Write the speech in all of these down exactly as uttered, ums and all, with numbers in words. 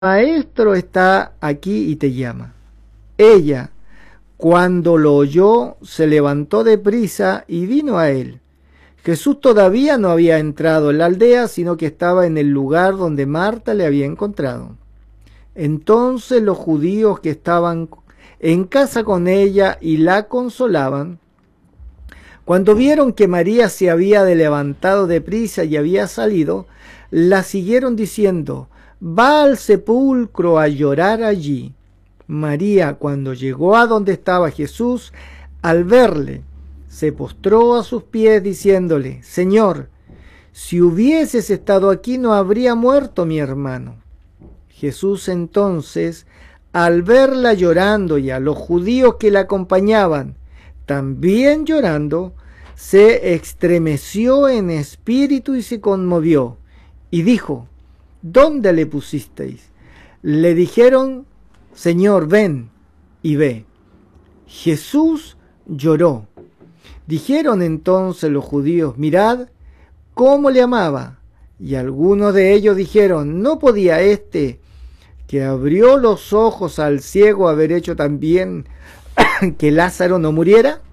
maestro está aquí y te llama. Ella, cuando lo oyó, se levantó deprisa y vino a él. Jesús todavía no había entrado en la aldea, sino que estaba en el lugar donde Marta le había encontrado. Entonces los judíos que estaban en casa con ella y la consolaban, cuando vieron que María se había levantado deprisa y había salido, la siguieron diciendo: va al sepulcro a llorar allí. María, cuando llegó a donde estaba Jesús, al verle, se postró a sus pies diciéndole: Señor, si hubieses estado aquí no habría muerto mi hermano. Jesús entonces, al verla llorando y a los judíos que la acompañaban también llorando, se estremeció en espíritu y se conmovió, y dijo: ¿dónde le pusisteis? Le dijeron: Señor, ven y ve. Jesús lloró. Dijeron entonces los judíos: mirad cómo le amaba. Y algunos de ellos dijeron: ¿no podía éste, que abrió los ojos al ciego, haber hecho también que Lázaro no muriera?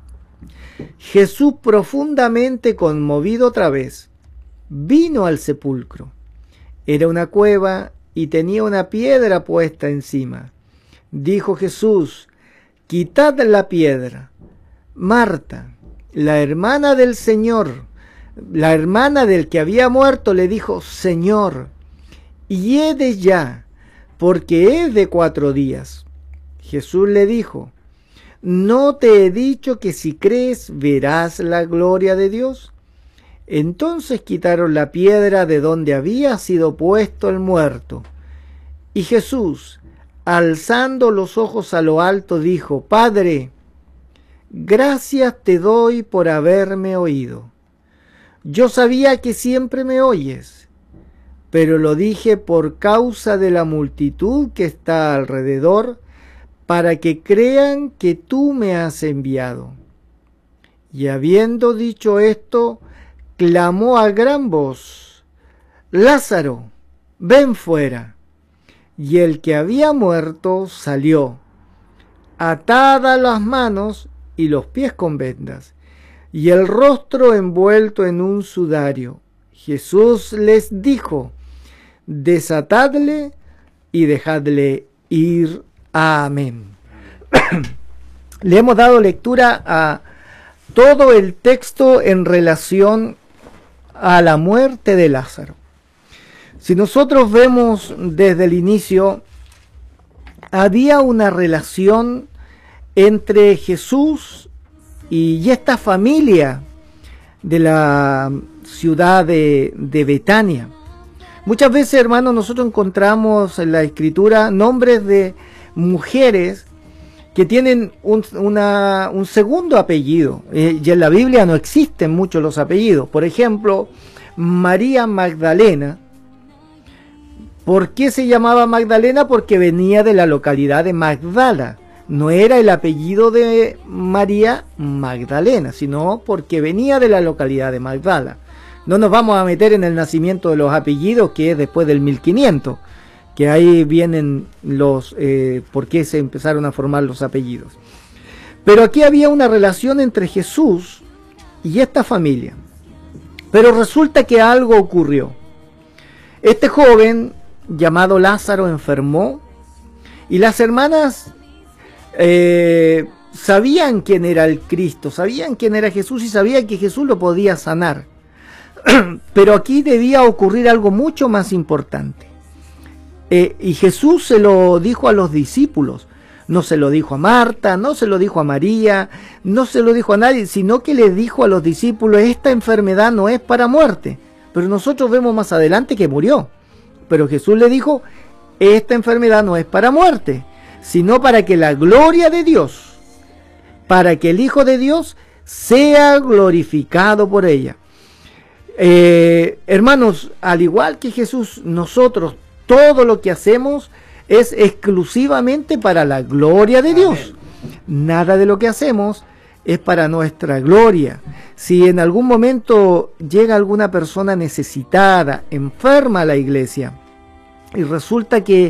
Jesús, profundamente conmovido otra vez, vino al sepulcro. Era una cueva y tenía una piedra puesta encima. Dijo Jesús: quitad la piedra. Marta, la hermana del Señor, la hermana del que había muerto, le dijo: Señor, hiede ya, porque es de cuatro días. Jesús le dijo: ¿no te he dicho que si crees verás la gloria de Dios? Entonces quitaron la piedra de donde había sido puesto el muerto. Y Jesús, alzando los ojos a lo alto, dijo: Padre, gracias te doy por haberme oído. Yo sabía que siempre me oyes, pero lo dije por causa de la multitud que está alrededor, para que crean que tú me has enviado. Y habiendo dicho esto, clamó a gran voz: Lázaro, ven fuera. Y el que había muerto salió, atadas las manos y los pies con vendas, y el rostro envuelto en un sudario. Jesús les dijo: desatadle y dejadle ir. Amén. Le hemos dado lectura a todo el texto en relación a la muerte de Lázaro. Si nosotros vemos desde el inicio, había una relación entre Jesús y esta familia de la ciudad de, de Betania. Muchas veces, hermanos, nosotros encontramos en la Escritura nombres de mujeres que tienen un, una, un segundo apellido, eh, y en la Biblia no existen muchos los apellidos. Por ejemplo, María Magdalena. ¿Por qué se llamaba Magdalena? Porque venía de la localidad de Magdala. No era el apellido de María Magdalena, sino porque venía de la localidad de Magdala. No nos vamos a meter en el nacimiento de los apellidos, que es después del mil quinientos, que ahí vienen los, eh, por qué se empezaron a formar los apellidos. Pero aquí había una relación entre Jesús y esta familia. Pero resulta que algo ocurrió. Este joven llamado Lázaro enfermó, y las hermanas eh, sabían quién era el Cristo, sabían quién era Jesús y sabían que Jesús lo podía sanar. Pero aquí debía ocurrir algo mucho más importante. Eh, y Jesús se lo dijo a los discípulos, no se lo dijo a Marta, no se lo dijo a María, no se lo dijo a nadie, sino que le dijo a los discípulos: esta enfermedad no es para muerte. Pero nosotros vemos más adelante que murió. Pero Jesús le dijo: esta enfermedad no es para muerte, sino para que la gloria de Dios, para que el Hijo de Dios sea glorificado por ella. Eh, hermanos, al igual que Jesús, nosotros todo lo que hacemos es exclusivamente para la gloria de Dios. Nada de lo que hacemos es para nuestra gloria. Si en algún momento llega alguna persona necesitada, enferma a la iglesia, y resulta que